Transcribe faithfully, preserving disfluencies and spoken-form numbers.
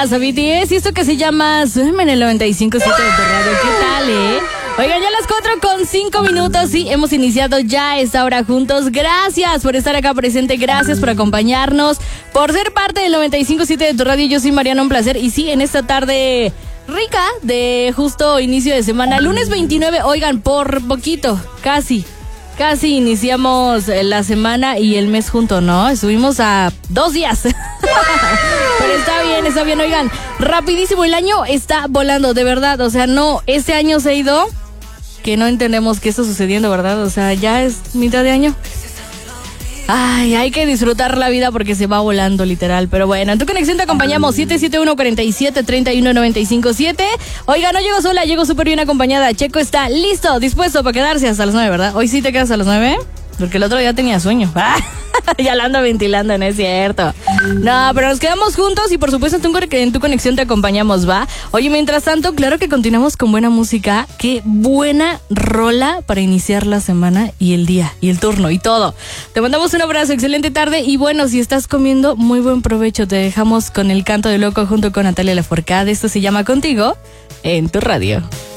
Gracias a B T S y esto que se llama Suena en el noventa y cinco punto siete de tu radio. ¿Qué tal, eh? Oigan, ya las cuatro con cinco minutos y hemos iniciado ya esta hora juntos. Gracias por estar acá presente, gracias por acompañarnos, por ser parte del noventa y cinco punto siete de tu radio. Yo soy Mariana, un placer. Y sí, en esta tarde rica de justo inicio de semana, lunes veintinueve, oigan, por poquito, casi. Casi iniciamos la semana y el mes junto, ¿no? Estuvimos a dos días. Pero está bien, está bien. Oigan, rapidísimo, el año está volando, de verdad. O sea, no, este año se ha ido, que no entendemos qué está sucediendo, ¿verdad? O sea, ya es mitad de año. Ay, hay que disfrutar la vida porque se va volando, literal. Pero bueno, en tu conexión te acompañamos siete siete uno, cuatro siete, tres uno nueve cinco siete. Oiga, no llego sola, llego súper bien acompañada. Checo está listo, dispuesto para quedarse hasta las nueve, ¿verdad? Hoy sí te quedas a las nueve, porque el otro día tenía sueño. Ya la ando ventilando, no es cierto. No, pero nos quedamos juntos y por supuesto en tu conexión te acompañamos, ¿va? Oye, mientras tanto, claro que continuamos con buena música. Qué buena rola para iniciar la semana y el día, y el turno, y todo. Te mandamos un abrazo, excelente tarde. Y bueno, si estás comiendo, muy buen provecho. Te dejamos con el canto de loco junto con Natalia Lafourcade. Esto se llama Contigo en tu radio.